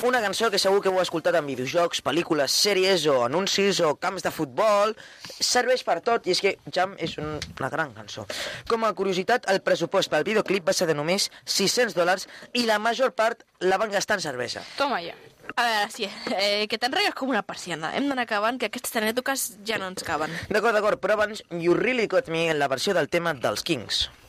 Una cançó que segur que heu escoltat en videojocs, pel·lícules, sèries o anuncis o camps de futbol. Serveix per tot i és que Jam és una gran cançó. Com a curiositat, el pressupost pel videoclip va ser de només $600 i la major part la van gastar en cervesa. Toma ja. A veure, sí, que t'enregues com una persiana. Hem d'anar acabant, que aquestes anècdotes ja no ens caben. D'acord, però abans You Really Got Me en la versió del tema dels Kings.